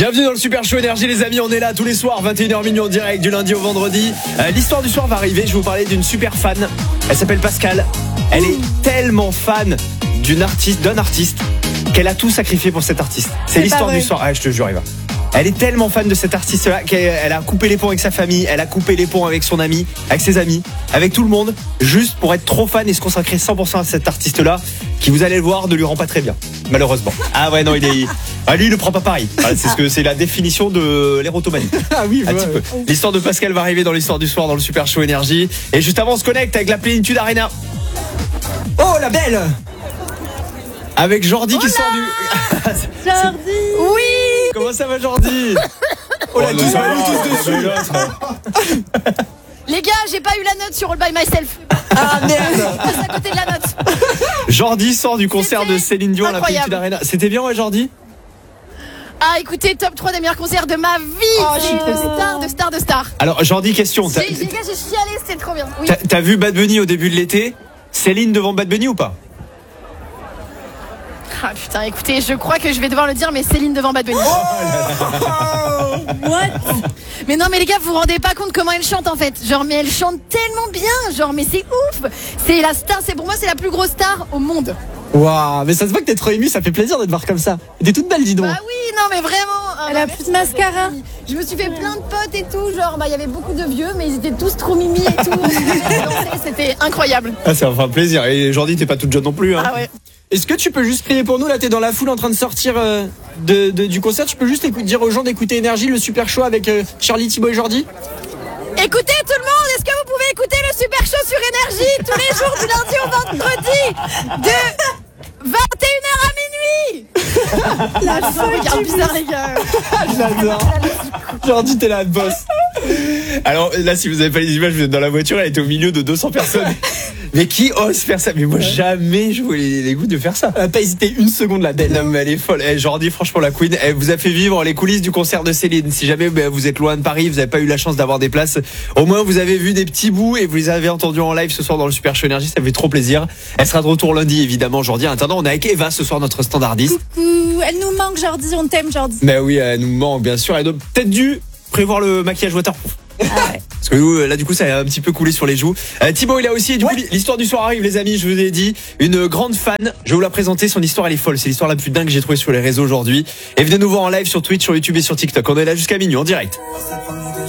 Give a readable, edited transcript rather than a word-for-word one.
Bienvenue dans le Super Show Énergie les amis, on est là tous les soirs 21h minuit en direct du lundi au vendredi. L'histoire du soir va arriver, je vais vous parler d'une super fan. Elle s'appelle Pascal. Elle est tellement fan d'un artiste qu'elle a tout sacrifié pour cet artiste. C'est l'histoire du soir. Ah, je te jure, Eva. Elle est tellement fan de cet artiste-là qu'elle a coupé les ponts avec sa famille, elle a coupé les ponts avec son ami, avec ses amis, avec tout le monde, juste pour être trop fan et se consacrer 100% à cet artiste-là, qui, vous allez le voir, ne lui rend pas très bien, malheureusement. Ah ouais, non, lui, il le prend pas pareil. Voilà, c'est la définition de l'érotomanie. Ah oui, un petit peu. L'histoire de Pascal va arriver dans l'histoire du soir dans le Super Show Énergie. Et juste avant, on se connecte avec la Plénitude Arena. Oh, la belle! Avec Jordi qui sort du... Jordi. Oui. Comment ça va, Jordi? Oh là, tous dessus. Les gars, j'ai pas eu la note sur All By Myself. Ah merde. Passe à côté de la note. Jordi sort du concert de Céline Dion à la Plénitude Arena. C'était bien, ouais, Jordi? Ah, écoutez, top 3 des meilleurs concerts de ma vie. Oh, je suis de star. Alors, Jordi, question. Les gars, j'ai chialé, c'était trop bien. Oui. T'as vu Bad Bunny au début de l'été? Céline devant Bad Bunny ou pas? Ah putain, écoutez, je crois que je vais devoir le dire, mais Céline devant Bad Bunny. What? Mais non, mais les gars, vous vous rendez pas compte comment elle chante en fait. Genre, mais elle chante tellement bien. Genre, mais c'est ouf. C'est la star, pour moi, c'est la plus grosse star au monde. Waouh, mais ça se voit que t'es trop ému, ça fait plaisir de te voir comme ça. T'es toute belle, dis donc. Bah oui, non, mais vraiment. Elle a plus de mascara. Je me suis fait plein de potes et tout. Genre, il y avait beaucoup de vieux, mais ils étaient tous trop mimi et tout. C'était incroyable. Ah, ça va faire plaisir. Et Jordi, t'es pas toute jeune non plus, hein. Ah ouais. Est-ce que tu peux juste prier pour nous? Là, t'es dans la foule en train de sortir du concert. Tu peux juste dire aux gens d'écouter Énergie, le Super Show avec Charlie, Thibaut et Jordi? Écoutez tout le monde, est-ce que vous pouvez écouter le Super Show sur Énergie tous les jours du lundi au vendredi de 21h à minuit? La folle, regarde bizarre les gars. J'adore. Jordi, t'es la boss. Alors là, si vous avez pas les images, vous êtes dans la voiture, elle était au milieu de 200 personnes. Mais qui ose faire ça? Mais moi, jamais je vois les goûts de faire ça. Elle a pas hésité une seconde, la belle. Non, mais elle est folle. Jordi, franchement, la Queen, elle vous a fait vivre les coulisses du concert de Céline. Si jamais vous êtes loin de Paris, vous n'avez pas eu la chance d'avoir des places, au moins vous avez vu des petits bouts et vous les avez entendus en live ce soir dans le Super Show Énergie. Ça fait trop plaisir. Elle sera de retour lundi, évidemment, Jordi. En attendant, on est avec Eva ce soir, notre standardiste. Coucou, elle nous manque Jordi, on t'aime Jordi. Mais oui, elle nous manque, bien sûr. Elle doit peut-être dû prévoir le maquillage waterproof. Ah ouais. Parce que là, du coup, ça a un petit peu coulé sur les joues. Thibaut, il a aussi. Et du coup, l'histoire du soir arrive, les amis. Je vous ai dit, une grande fan. Je vais vous la présenter. Son histoire, elle est folle. C'est l'histoire la plus dingue que j'ai trouvée sur les réseaux aujourd'hui. Et venez nous voir en live sur Twitch, sur YouTube et sur TikTok. On est là jusqu'à minuit en direct.